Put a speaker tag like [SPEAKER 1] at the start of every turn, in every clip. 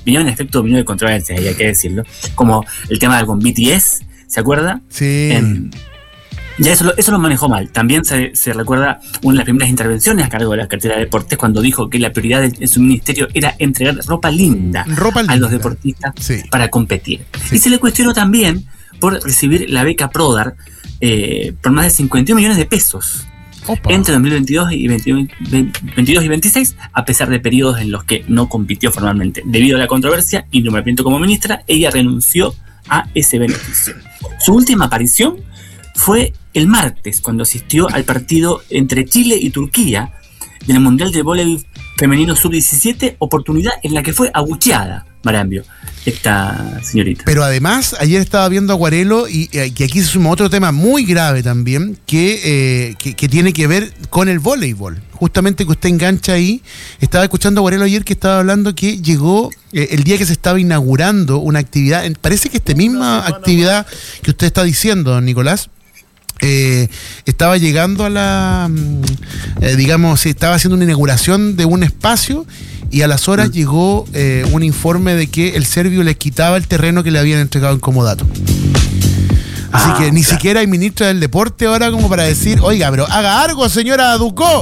[SPEAKER 1] vinieron en efecto dominó de controversia, hay que decirlo, como el tema con BTS, ¿se acuerda?
[SPEAKER 2] Sí.
[SPEAKER 1] Ya eso lo manejó mal. También se recuerda una de las primeras intervenciones a cargo de la cartera de deportes cuando dijo que la prioridad de su ministerio era entregar ropa linda a los deportistas para competir. Sí. Y se le cuestionó también por recibir la beca Prodar por más de 51 millones de pesos. Opa. Entre 2022 y 22 y 26, a pesar de periodos en los que no compitió formalmente. Debido a la controversia y nombramiento como ministra, ella renunció a ese beneficio. Su última aparición fue el martes, cuando asistió al partido entre Chile y Turquía del Mundial de Voleibol Femenino Sub-17, oportunidad en la que fue abucheada, Marambio, esta señorita.
[SPEAKER 2] Pero además, ayer estaba viendo Aguarelo y que aquí se suma otro tema muy grave también, que tiene que ver con el voleibol. Justamente que usted engancha ahí. Estaba escuchando a Aguarelo ayer que estaba hablando que llegó el día que se estaba inaugurando una actividad, parece que esta misma actividad que usted está diciendo, don Nicolás, estaba llegando a la estaba haciendo una inauguración de un espacio y a las horas llegó un informe de que el serbio les quitaba el terreno que le habían entregado en comodato. Así que ni siquiera hay ministro del deporte ahora como para decir, oiga, pero haga algo, señora Ducó.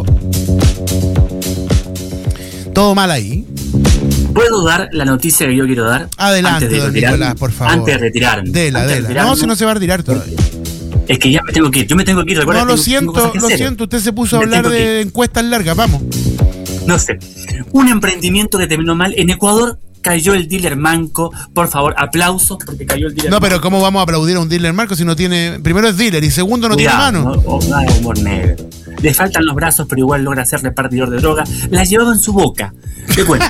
[SPEAKER 2] Todo mal ahí.
[SPEAKER 1] ¿Puedo dar la noticia que yo quiero dar?
[SPEAKER 2] Adelante, don Nicolás, por favor.
[SPEAKER 1] Antes de retirarme.
[SPEAKER 2] Dela. No, si no se va a retirar todavía.
[SPEAKER 1] Es que ya me tengo que ir. Yo me tengo que ir.
[SPEAKER 2] No, lo siento. Usted se puso a hablar de encuestas largas. Vamos.
[SPEAKER 1] No sé. Un emprendimiento que terminó mal en Ecuador. Cayó el dealer manco. Por favor, aplausos porque cayó el dealer manco.
[SPEAKER 2] No, pero ¿cómo vamos a aplaudir a un dealer manco si no tiene... Primero es dealer y segundo no tiene mano?
[SPEAKER 1] No, humor negro. Le faltan los brazos, pero igual logra ser repartidor de droga. La llevaba en su boca. ¿Qué cuento?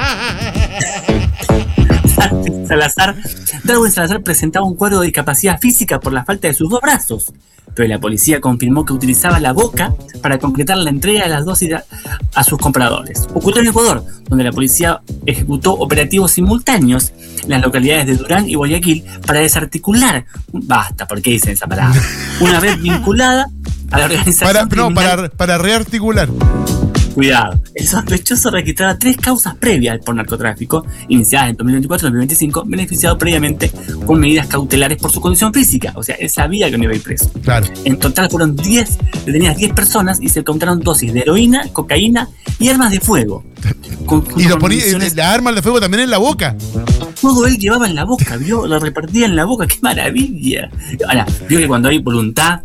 [SPEAKER 1] Darwin Salazar presentaba un cuadro de discapacidad física por la falta de sus dos brazos, pero la policía confirmó que utilizaba la boca para concretar la entrega de las dosis a sus compradores. Ocurrió en Ecuador, donde la policía ejecutó operativos simultáneos en las localidades de Durán y Guayaquil para desarticular, basta, ¿por qué dicen esa palabra? Una vez vinculada a la organización
[SPEAKER 2] para rearticular.
[SPEAKER 1] Cuidado, el sospechoso registraba 3 causas previas por narcotráfico, iniciadas en 2024 y 2025, beneficiado previamente con medidas cautelares por su condición física. O sea, él sabía que no iba a ir preso.
[SPEAKER 2] Claro.
[SPEAKER 1] En total fueron 10 personas y se encontraron dosis de heroína, cocaína y armas de fuego.
[SPEAKER 2] Y las armas de fuego también en la boca.
[SPEAKER 1] Todo él llevaba en la boca, ¿vio? Lo repartía en la boca, ¡qué maravilla! Ahora, vio que cuando hay voluntad,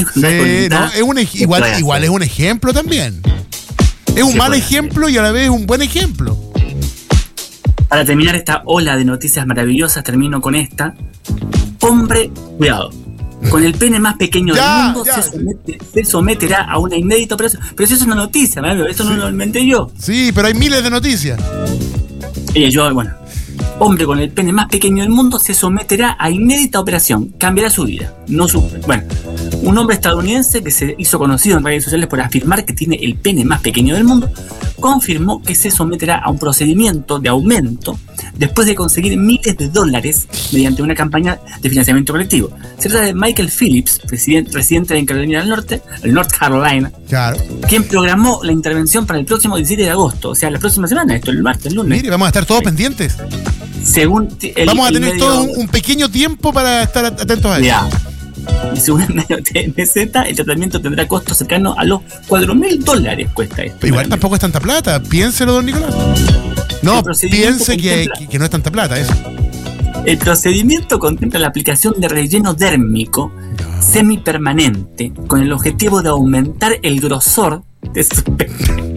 [SPEAKER 2] igual es un ejemplo también. Es un mal ejemplo y a la vez un buen ejemplo.
[SPEAKER 1] Para terminar esta ola de noticias maravillosas, termino con esta. Hombre, cuidado, con el pene más pequeño del mundo se someterá a una inédita operación. Pero eso es una noticia, ¿verdad? Eso no lo inventé yo.
[SPEAKER 2] Sí, pero hay miles de noticias.
[SPEAKER 1] Hombre con el pene más pequeño del mundo se someterá a inédita operación. Cambiará su vida. Un hombre estadounidense que se hizo conocido en redes sociales por afirmar que tiene el pene más pequeño del mundo, confirmó que se someterá a un procedimiento de aumento después de conseguir miles de dólares mediante una campaña de financiamiento colectivo. Se trata de Michael Phillips, residente de Carolina del Norte, el North Carolina,
[SPEAKER 2] claro,
[SPEAKER 1] quien programó la intervención para el próximo 17 de agosto, o sea, la próxima semana, esto el martes, el lunes.
[SPEAKER 2] Mire, vamos a estar todos pendientes. Vamos a tener todo un pequeño tiempo para estar atentos a eso.
[SPEAKER 1] Y según el medio TMZ, el tratamiento tendrá costos cercanos a los $4,000 cuesta esto.
[SPEAKER 2] Pero igual tampoco es tanta plata, piénselo, don Nicolás. No, piense que no es tanta plata eso.
[SPEAKER 1] El procedimiento contempla la aplicación de relleno dérmico semipermanente con el objetivo de aumentar el grosor de su pene.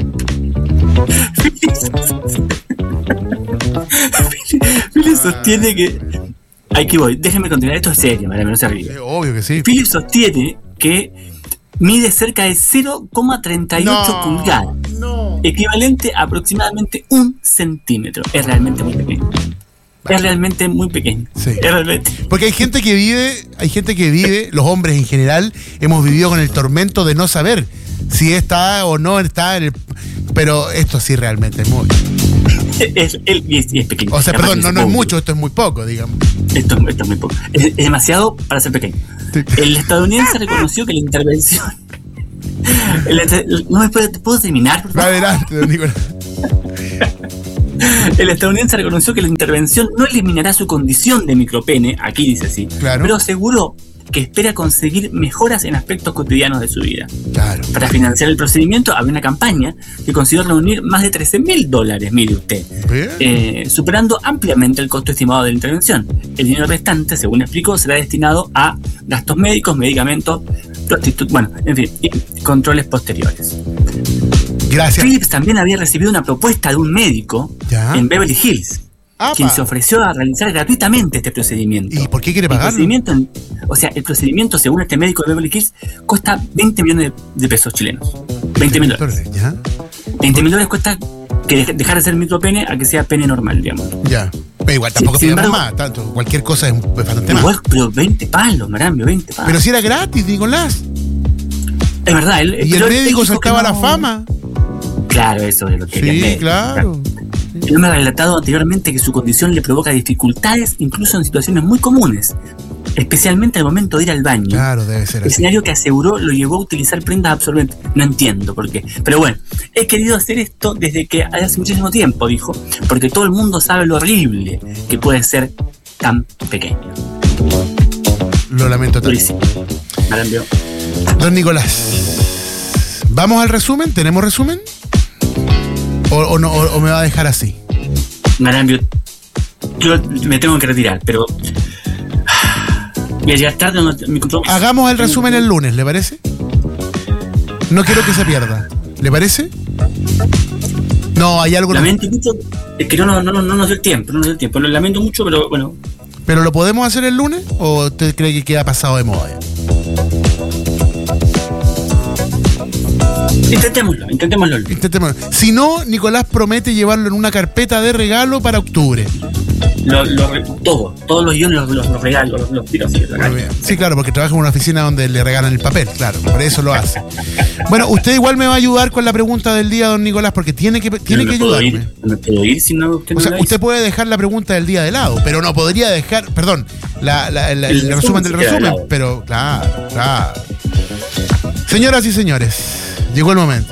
[SPEAKER 1] Phillips sostiene que... Aquí voy, déjenme continuar, esto es serio, no se ríe.
[SPEAKER 2] Obvio que sí.
[SPEAKER 1] Phillips sostiene que mide cerca de 0,38 pulgadas, equivalente a aproximadamente 1 centímetro. Es realmente muy pequeño. Es realmente muy pequeño.
[SPEAKER 2] Sí.
[SPEAKER 1] Es realmente.
[SPEAKER 2] Porque hay gente que vive, los hombres en general, hemos vivido con el tormento de no saber si está o no está en el... Pero esto sí realmente es muy...
[SPEAKER 1] es pequeño.
[SPEAKER 2] O sea, perdón, no es mucho, esto es muy poco, digamos.
[SPEAKER 1] Esto es muy poco. Es demasiado para ser pequeño. Sí. El estadounidense reconoció que la intervención... ¿No me puedo terminar?
[SPEAKER 2] Adelante, don Nicolás.
[SPEAKER 1] El estadounidense reconoció que la intervención no eliminará su condición de micropene, aquí dice así,
[SPEAKER 2] claro,
[SPEAKER 1] pero aseguró que espera conseguir mejoras en aspectos cotidianos de su vida.
[SPEAKER 2] Claro.
[SPEAKER 1] Para financiar el procedimiento había una campaña que consiguió reunir más de $13.000, mire usted, superando ampliamente el costo estimado de la intervención. El dinero restante, según explicó, será destinado a gastos médicos, medicamentos, bueno, en fin, y controles posteriores.
[SPEAKER 2] Gracias.
[SPEAKER 1] Phillips también había recibido una propuesta de un médico en Beverly Hills, quien se ofreció a realizar gratuitamente este procedimiento.
[SPEAKER 2] ¿Y por qué quiere pagarlo?
[SPEAKER 1] El procedimiento, según este médico de Beverly Hills, cuesta 20 millones de pesos chilenos. 20 mil dólares.
[SPEAKER 2] ¿Ya?
[SPEAKER 1] 20 mil dólares cuesta que dejar de ser micropene a que sea pene normal, digamos.
[SPEAKER 2] Ya. Pero igual tampoco pidamos más, tanto. Cualquier cosa es bastante más.
[SPEAKER 1] Igual, pero 20 palos, Marambio, 20 palos.
[SPEAKER 2] Pero si era gratis, Nicolás.
[SPEAKER 1] Es verdad.
[SPEAKER 2] Y el médico saltaba la fama.
[SPEAKER 1] Claro, eso es lo que quería ver.
[SPEAKER 2] Sí, claro.
[SPEAKER 1] Él me ha relatado anteriormente que su condición le provoca dificultades incluso en situaciones muy comunes, especialmente al momento de ir al baño.
[SPEAKER 2] Claro, debe ser así.
[SPEAKER 1] Escenario que aseguró lo llevó a utilizar prendas absorbentes. No entiendo por qué. Pero bueno, he querido hacer esto desde que hace muchísimo tiempo, dijo, porque todo el mundo sabe lo horrible que puede ser tan pequeño.
[SPEAKER 2] Lo lamento tanto. Don Nicolás, ¿vamos al resumen? ¿Tenemos resumen? ¿O me va a dejar así?
[SPEAKER 1] Marambio, yo me tengo que retirar, pero voy a llegar tarde a mi compromiso.
[SPEAKER 2] Hagamos el resumen el lunes, ¿le parece? No quiero que se pierda. ¿Le parece? No, hay algo...
[SPEAKER 1] Lamento mucho, es que no nos dio el tiempo, Lo lamento mucho, pero bueno.
[SPEAKER 2] ¿Pero lo podemos hacer el lunes? ¿O usted cree que queda pasado de moda?
[SPEAKER 1] Intentémoslo.
[SPEAKER 2] Si no, Nicolás promete llevarlo en una carpeta de regalo para octubre.
[SPEAKER 1] Todos los guiones los regalos, los tiro así.
[SPEAKER 2] Sí, claro, porque trabaja en una oficina donde le regalan el papel, claro, por eso lo hace. Bueno, usted igual me va a ayudar con la pregunta del día, don Nicolás, porque tiene que ayudarme.
[SPEAKER 1] No puedo ir si no usted.
[SPEAKER 2] O sea, usted puede dejar la pregunta del día de lado, pero no podría dejar, perdón, el resumen del resumen, pero claro. Señoras y señores, llegó el momento.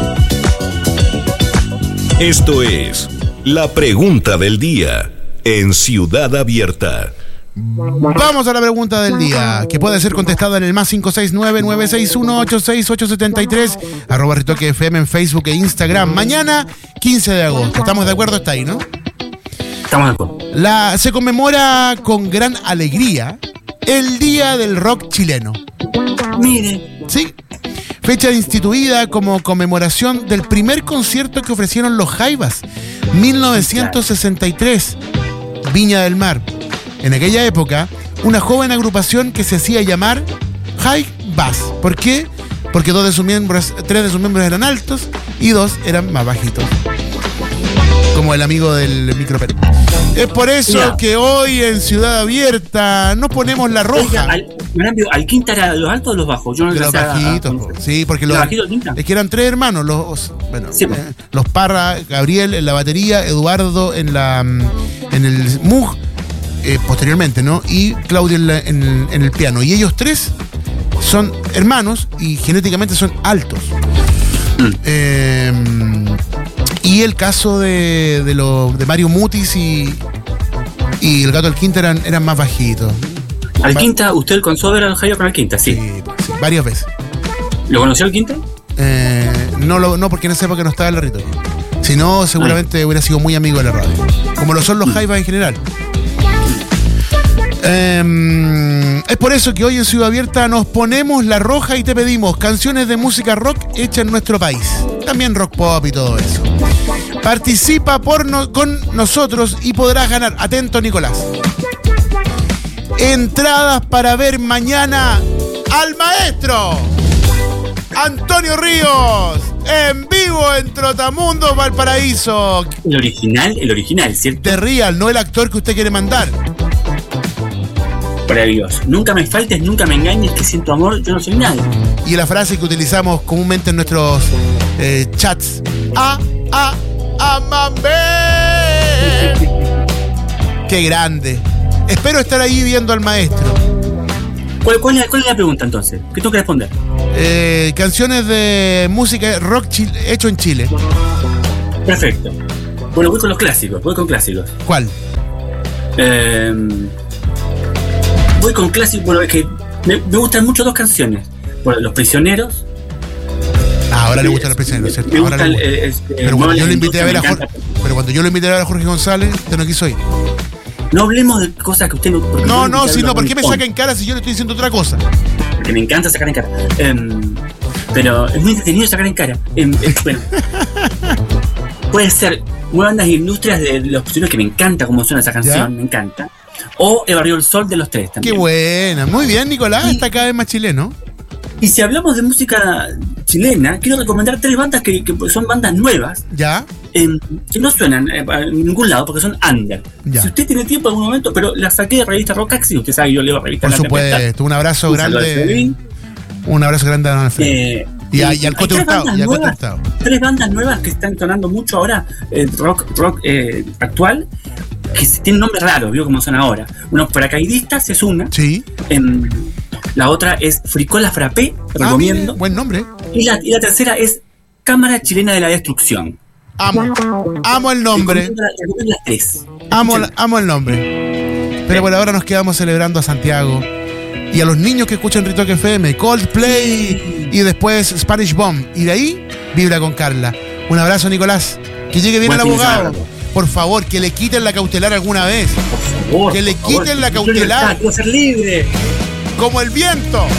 [SPEAKER 3] Esto es la pregunta del día en Ciudad Abierta.
[SPEAKER 2] Vamos a la pregunta del día, que puede ser contestada en el más 569-961-86873, @RitoqueFM en Facebook e Instagram. Mañana, 15 de agosto. ¿Estamos de acuerdo? Está ahí, ¿no?
[SPEAKER 1] Estamos de acuerdo.
[SPEAKER 2] Se conmemora con gran alegría el Día del Rock Chileno.
[SPEAKER 1] Mire.
[SPEAKER 2] Sí. Fecha instituida como conmemoración del primer concierto que ofrecieron los Jaivas, 1963, Viña del Mar. En aquella época, una joven agrupación que se hacía llamar Jaivas. ¿Por qué? Porque 3 de sus miembros eran altos y 2 eran más bajitos. Como el amigo del micropene. Es por eso que hoy en Ciudad Abierta nos ponemos la roja.
[SPEAKER 1] ¿Al Quinta era de los altos o de los bajos? Yo no
[SPEAKER 2] de los bajitos, sí, porque los es que eran 3 hermanos, los Parra, Gabriel en la batería, Eduardo en el Moog, posteriormente, ¿no? Y Claudio en el piano. Y ellos 3 son hermanos y genéticamente son altos. Y el caso de Mario Mutis y el Gato Alquinta eran más bajitos.
[SPEAKER 1] Alquinta, ¿usted alcanzó a ver al Jairo con Alquinta? Sí,
[SPEAKER 2] varias veces.
[SPEAKER 1] ¿Lo conoció Alquinta?
[SPEAKER 2] No, porque en esa época no estaba en la Rito. Si no, seguramente hubiera sido muy amigo de la radio. Como lo son los Jaivas en general. Es por eso que hoy en Ciudad Abierta nos ponemos la roja y te pedimos canciones de música rock hecha en nuestro país. También rock pop y todo eso. Participa con nosotros y podrás ganar, atento Nicolás, entradas para ver mañana al maestro Antonio Ríos en vivo en Trotamundos, Valparaíso.
[SPEAKER 1] El original, ¿cierto?
[SPEAKER 2] The Real, no el actor que usted quiere mandar.
[SPEAKER 1] Maravilloso. Nunca me faltes, nunca me engañes, que sin tu amor yo no soy nadie.
[SPEAKER 2] Y la frase que utilizamos comúnmente en nuestros chats. ¡Amame! ¡Qué grande! Espero estar ahí viendo al maestro.
[SPEAKER 1] ¿Cuál es la pregunta entonces? ¿Qué tengo que responder?
[SPEAKER 2] Canciones de música rock hecho en Chile.
[SPEAKER 1] Perfecto. Bueno, voy con los clásicos,
[SPEAKER 2] ¿Cuál?
[SPEAKER 1] Voy con clásicos, bueno, es que me gustan mucho dos canciones. Bueno, Los Prisioneros.
[SPEAKER 2] Ahora le gustan Los Prisioneros, ¿cierto?
[SPEAKER 1] Me
[SPEAKER 2] Ahora
[SPEAKER 1] gusta
[SPEAKER 2] pero cuando yo lo invité a ver a Jorge, a Jorge González, usted no quiso ir.
[SPEAKER 1] No hablemos de cosas que usted no...
[SPEAKER 2] ¿Por qué me saca en cara si yo le estoy diciendo otra cosa?
[SPEAKER 1] Porque me encanta sacar en cara. Pero es muy entretenido sacar en cara. Bueno. Puede ser Bandas Industrias de Los Prisioneros, que me encanta cómo suena esa canción, ¿ya? Me encanta. O El Barrio del Sol de Los Tres también.
[SPEAKER 2] Qué buena, muy bien, Nicolás, está cada vez más chileno.
[SPEAKER 1] Y si hablamos de música chilena, quiero recomendar 3 bandas que son bandas nuevas.
[SPEAKER 2] ¿Ya?
[SPEAKER 1] Que no suenan en ningún lado porque son under.
[SPEAKER 2] Ya.
[SPEAKER 1] Si usted tiene tiempo en algún momento, pero las saqué de revista Rockaxi, usted sabe que yo leo revistas.
[SPEAKER 2] Por supuesto, un abrazo grande. Un abrazo grande a Don Alfredo. Y al Cote Hurtado.
[SPEAKER 1] 3 bandas nuevas que están sonando mucho ahora, rock actual, que tienen nombres raros, ¿vio cómo son ahora? Unos Paracaidistas es una.
[SPEAKER 2] Sí.
[SPEAKER 1] La otra es Fricola Frappé, recomiendo.
[SPEAKER 2] Buen nombre.
[SPEAKER 1] Y la tercera es Cámara Chilena de la Destrucción.
[SPEAKER 2] Amo el nombre.
[SPEAKER 1] Las 3.
[SPEAKER 2] Amo el nombre. Pero por ahora nos quedamos celebrando a Santiago y a los niños que escuchan Ritoque FM, Coldplay y después Spanish Bomb. Y de ahí, Vibra con Carla. Un abrazo, Nicolás. Que llegue bien el abogado. Por favor, que le quiten la cautelar alguna vez. Que le quiten la cautelar.
[SPEAKER 1] Quiero ser libre.
[SPEAKER 2] Como el viento.